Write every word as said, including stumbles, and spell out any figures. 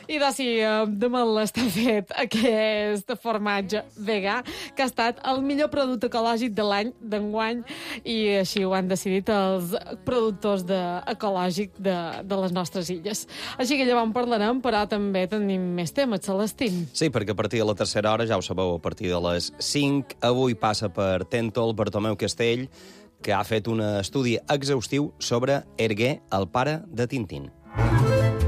I de si de mal està fet aquest formatge vegà, que ha estat el millor producte ecològic de l'any d'enguany, i així ho han decidit els productors de, ecològic de, de les nostres illes. Així que llavors en parlarem, però també tenim més temes, Celestín. Sí, perquè a partir de la tercera hora, ja ho sabeu, a partir de les cinc, avui passa per Tento el Bartomeu Castell, que ha fet un estudi exhaustiu sobre Hergé, el pare de Tintín.